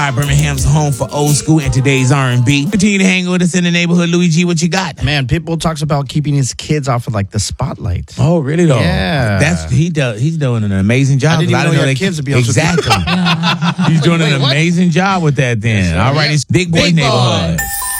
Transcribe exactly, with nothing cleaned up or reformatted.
Birmingham's home for old school and today's R and B. Continue to hang with us in the neighborhood. Louis G, what you got? Man, Pitbull talks about keeping his kids off of like the spotlight. Oh, really though? Yeah. That's he does. He's doing an amazing job. I didn't even know he had they- kids, to be honest with you. Exactly. He's doing Wait, an what? amazing job with that. Then, all right, it's Big Boy Big Boy. Neighborhood.